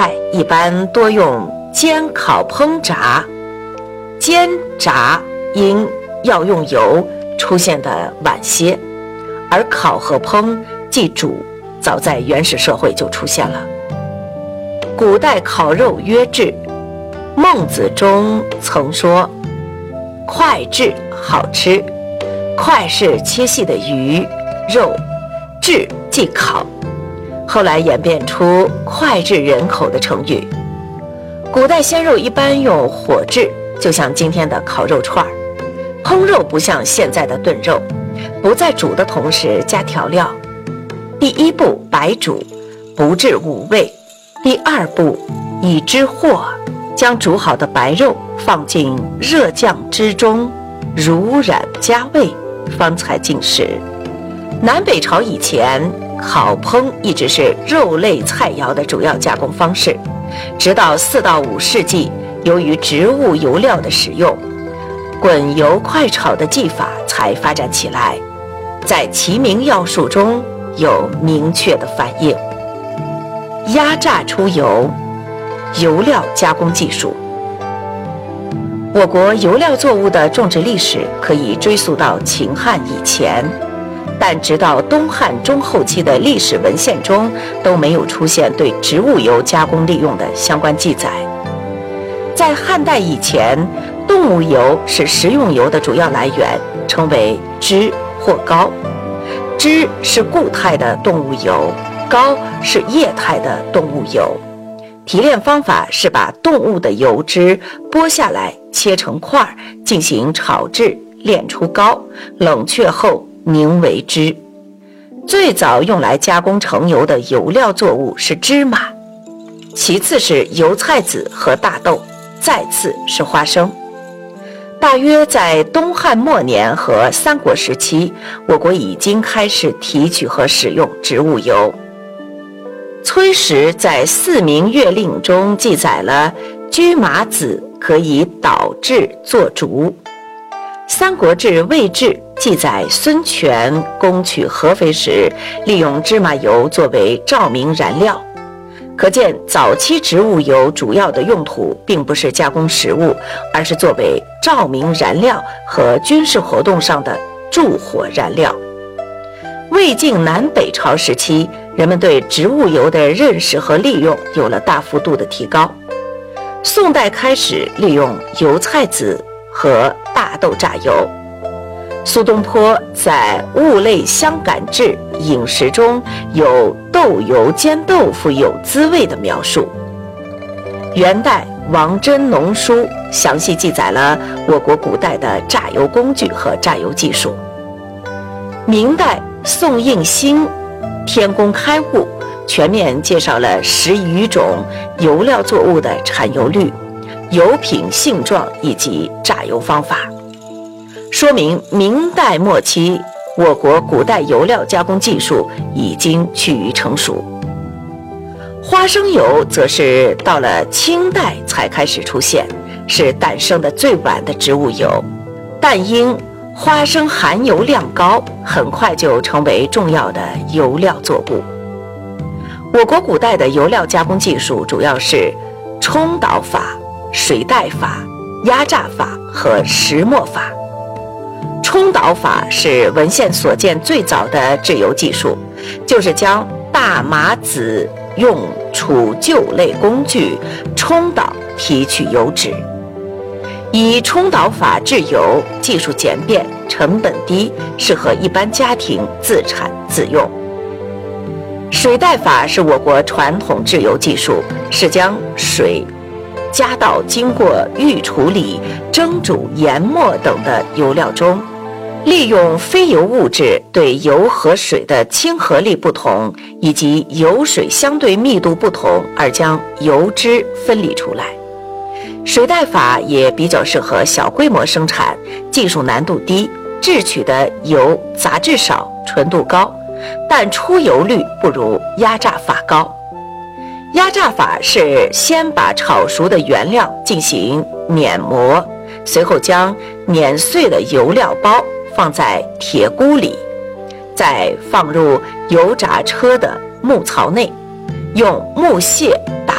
菜一般多用煎、烤、烹、炸。煎、炸因要用油出现的晚些，而烤和烹即煮早在原始社会就出现了。古代烤肉曰炙，孟子中曾说脍炙好吃，脍是切细的鱼肉，炙即烤，后来演变出脍炙人口的成语。古代鲜肉一般用火炙，就像今天的烤肉串。烹肉不像现在的炖肉，不在煮的同时加调料。第一步白煮，不致五味。第二步以汁和，将煮好的白肉放进热酱汁中，濡染加味，方才进食。南北朝以前，烤烹一直是肉类菜肴的主要加工方式，直到4到5世纪，由于植物油料的使用，滚油快炒的技法才发展起来，在《齐民要术》中有明确的反映。压榨出油，油料加工技术。我国油料作物的种植历史可以追溯到秦汉以前，但直到东汉中后期的历史文献中都没有出现对植物油加工利用的相关记载。在汉代以前，动物油是食用油的主要来源，称为脂或膏。脂是固态的动物油，膏是液态的动物油。提炼方法是把动物的油脂剥下来切成块，进行炒制，炼出膏，冷却后凝为脂。最早用来加工成油的油料作物是芝麻，其次是油菜籽和大豆，再次是花生。大约在东汉末年和三国时期，我国已经开始提取和使用植物油。崔实在《四民月令》中记载了车麻籽可以捣制做竹。三国志·魏志记载孙权攻取合肥时，利用芝麻油作为照明燃料。可见早期植物油主要的用途并不是加工食物，而是作为照明燃料和军事活动上的助火燃料。魏晋南北朝时期，人们对植物油的认识和利用有了大幅度的提高。宋代开始利用油菜籽和大豆榨油。苏东坡在《物类相感志饮食》中有豆油煎豆腐有滋味的描述。元代王真农书详细记载了我国古代的榨油工具和榨油技术。明代宋应星天工开物全面介绍了10余种油料作物的产油率、油品性状以及榨油方法，说明明代末期我国古代油料加工技术已经趋于成熟。花生油则是到了清代才开始出现，是诞生的最晚的植物油，但因花生含油量高，很快就成为重要的油料作物。我国古代的油料加工技术主要是冲捣法、水带法、压榨法和石磨法。冲捣法是文献所见最早的制油技术，就是将大麻籽用杵臼类工具冲捣提取油脂。以冲捣法制油，技术简便，成本低，适合一般家庭自产自用。水带法是我国传统制油技术，是将水加到经过预处理、蒸煮、研磨等的油料中，利用非油物质对油和水的亲和力不同，以及油水相对密度不同而将油脂分离出来。水带法也比较适合小规模生产，技术难度低，制取的油杂质少，纯度高，但出油率不如压榨法高。压榨法是先把炒熟的原料进行碾磨，随后将碾碎的油料包放在铁箍里，再放入油炸车的木槽内，用木屑